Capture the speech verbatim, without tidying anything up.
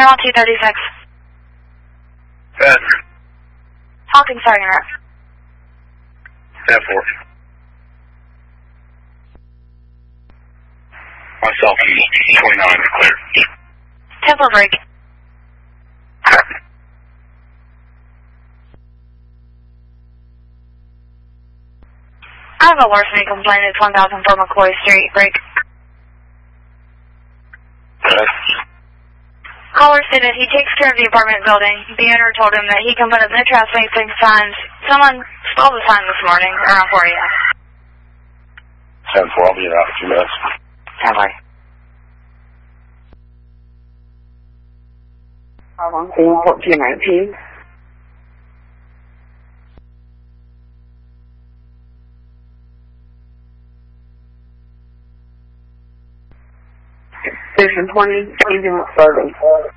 Airwell two thirty-six. ten. Hawking, sorry to interrupt. ten four. Myself, twenty-nine, clear. ten four break. I have a larceny complaint. It's one thousand four McCoy Street. Break. Okay. Caller stated he takes care of the apartment building. The owner told him that he can put up no trespassing signs. Someone stole the sign this morning around four A M ten four, I'll be in out in a few minutes. ten four. How long? fourteen nineteen. Station twenty, engine starting.